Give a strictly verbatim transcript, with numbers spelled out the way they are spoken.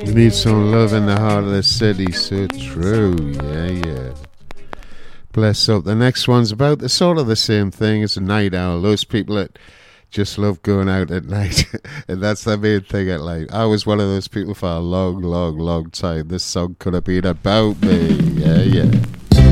You need some love in the heart of the city, so true. Yeah, yeah. Bless up. The next one's about the sort of the same thing as a night owl. Those people that just love going out at night, and that's the main thing at night. I was one of those people for a long, long, long time. This song could have been about me. Yeah, yeah.